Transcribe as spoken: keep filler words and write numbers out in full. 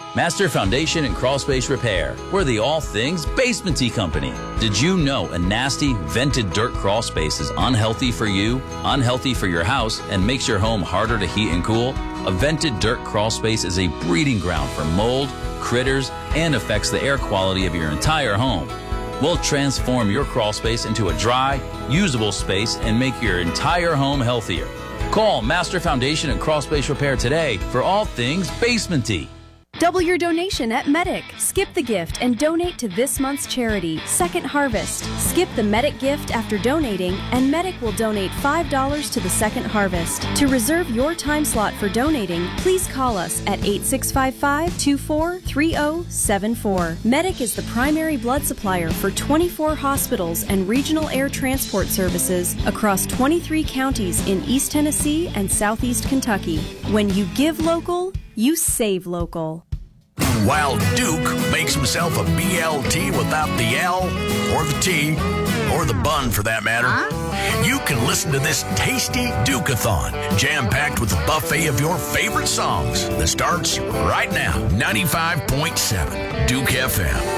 Master Foundation and Crawl Space Repair. We're the all things basement-y company. Did you know a nasty, vented dirt crawl space is unhealthy for you, unhealthy for your house, and makes your home harder to heat and cool? A vented dirt crawl space is a breeding ground for mold, critters, and affects the air quality of your entire home. We'll transform your crawl space into a dry, usable space and make your entire home healthier. Call Master Foundation and Crawl Space Repair today for all things basement-y. Double your donation at Medic. Skip the gift and donate to this month's charity, Second Harvest. Skip the Medic gift after donating, and Medic will donate five dollars to the Second Harvest. To reserve your time slot for donating, please call us at eight six five five, two four three zero seven four. Medic is the primary blood supplier for twenty-four hospitals and regional air transport services across twenty-three counties in East Tennessee and Southeast Kentucky. When you give local, you save local. While Duke makes himself a B L T without the L, or the T, or the bun for that matter, huh? You can listen to this tasty Duke-a-thon, jam-packed with a buffet of your favorite songs that starts right now. ninety-five point seven Duke F M.